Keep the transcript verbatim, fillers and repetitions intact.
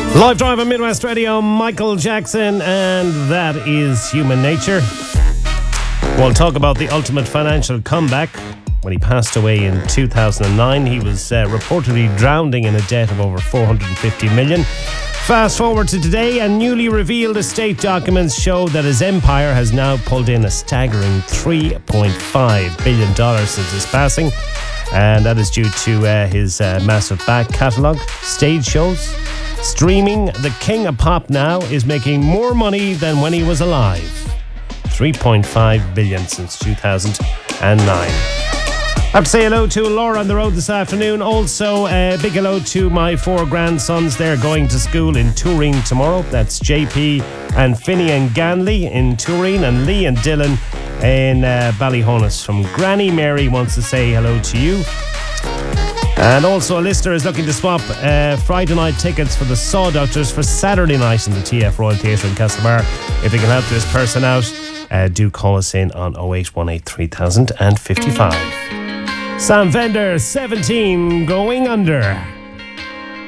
Live Drive on Midwest Radio, Michael Jackson, and that is Human Nature. We'll talk about the ultimate financial comeback. When he passed away in two thousand nine, he was uh, reportedly drowning in a debt of over four hundred fifty million. Fast forward to today, and newly revealed estate documents show that his empire has now pulled in a staggering three point five billion dollars since his passing. And that is due to uh, his uh, massive back catalogue, stage shows, streaming. The king of pop now is making more money than when he was alive. three point five billion dollars since two thousand nine. I have to say hello to Laura on the road this afternoon. Also, a uh, big hello to my four grandsons. They're going to school in Turin tomorrow. That's J P and Finney and Ganley in Turin, and Lee and Dylan in uh, Ballyhonus. From Granny Mary wants to say hello to you. And also a listener is looking to swap uh, Friday night tickets for the Saw Doctors for Saturday night in the T F Royal Theatre in Castlebar. If you can help this person out, uh, do call us in on oh eight one eight three thousand and fifty-five. Sam Fender, seventeen, Going Under.